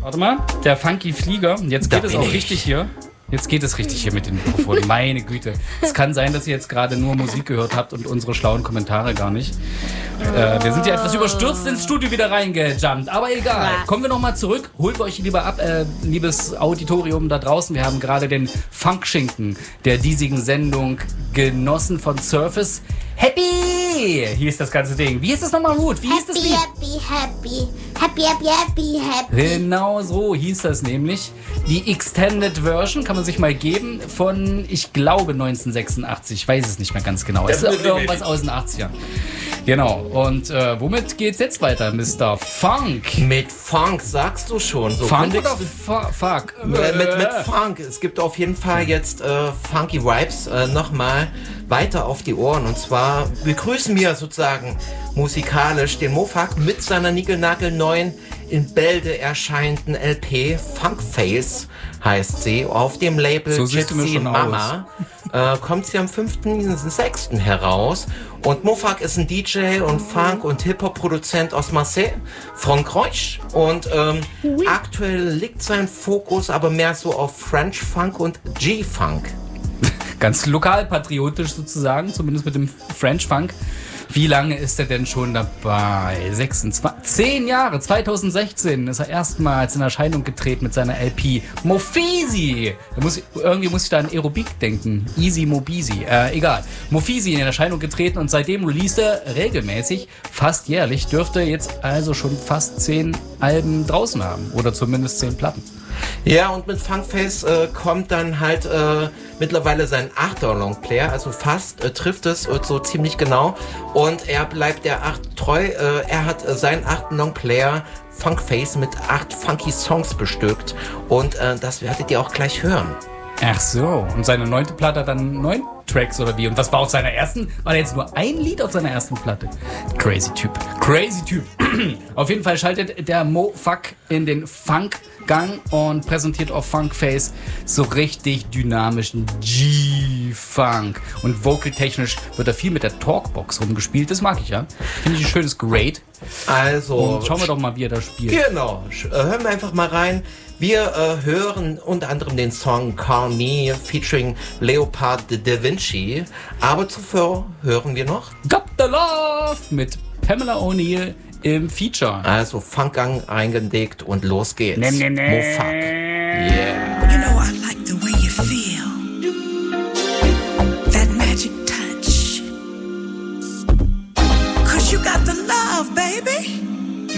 Warte mal, der Funky Flieger. Jetzt geht es auch richtig hier. Jetzt geht es richtig hier mit den Mikrofonen. Meine Güte. Es kann sein, dass ihr jetzt gerade nur Musik gehört habt und unsere schlauen Kommentare gar nicht. Wir sind ja etwas überstürzt ins Studio wieder reingejumpt. Aber egal. Kommen wir nochmal zurück. Holt euch lieber ab, liebes Auditorium da draußen. Wir haben gerade den Funkschinken der diesigen Sendung genossen von Surface. Happy! Hier ist das ganze Ding. Wie ist das nochmal, Ruth? Wie hieß das Lied? Happy. Genau so hieß das nämlich. Die Extended Version kann man sich mal geben von, ich glaube, 1986. Ich weiß es nicht mehr ganz genau. Es ist irgendwas aus den 80ern. Genau. Und womit geht's jetzt weiter, Mr. Funk? Mit Funk, sagst du schon. So Funk oder Fuck? Mit Funk. Es gibt auf jeden Fall jetzt Funky Vibes nochmal weiter auf die Ohren. Und zwar begrüßen wir sozusagen musikalisch den Mofak mit seiner niegelnagelneuen in Bälde erscheinenden LP Funkface heißt sie. Auf dem Label so Gypsy Mama kommt sie am 5.6. heraus. Und Mofak ist ein DJ und Funk- und Hip-Hop-Produzent aus Marseille, Frankreich. Und aktuell liegt sein Fokus aber mehr so auf French Funk und G-Funk. Ganz lokalpatriotisch sozusagen, zumindest mit dem French Funk. Wie lange ist er denn schon dabei? 10 Jahre. 2016 ist er erstmals in Erscheinung getreten mit seiner LP Mofeezy. Irgendwie muss ich da an Aerobik denken. Easy Mobisi. Egal. Mofeezy in Erscheinung getreten und seitdem released er regelmäßig, fast jährlich, dürfte jetzt also schon fast 10 Alben draußen haben. Oder zumindest 10 Platten. Ja, und mit Funkface kommt dann halt mittlerweile sein 8er Longplayer, also fast trifft es so ziemlich genau. Und er bleibt der 8 treu. Er hat seinen 8. Longplayer Funkface mit 8 funky Songs bestückt. Und das werdet ihr auch gleich hören. Ach so, und seine 9. Platte hat dann 9 Tracks oder wie? Und was war auf seiner ersten? War da jetzt nur ein Lied auf seiner ersten Platte? Crazy Typ. Auf jeden Fall schaltet der Mofak in den Funk-Gang und präsentiert auf Funkface so richtig dynamischen G-Funk. Und vocaltechnisch wird da viel mit der Talkbox rumgespielt. Das mag ich, ja. Finde ich ein schönes Grade. Also, und schauen wir doch mal, wie er da spielt. Genau, hören wir einfach mal rein. Wir hören unter anderem den Song Call Me featuring Leopard Da Vinci. Aber zuvor hören wir noch Got the Love mit Pamela O'Neill im Feature. Also Funkgang eingedeckt und los geht's. Mofak. Yeah. You know I like the way you feel.